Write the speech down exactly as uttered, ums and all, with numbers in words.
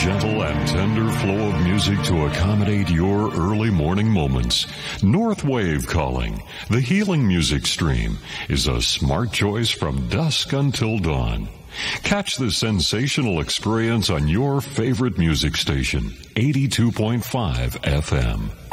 gentle and tender flow of music to accommodate your early morning moments. Northwave Calling, the healing music stream, is a smart choice from dusk until dawn. Catch the sensational experience on your favorite music station, eighty-two point five F M.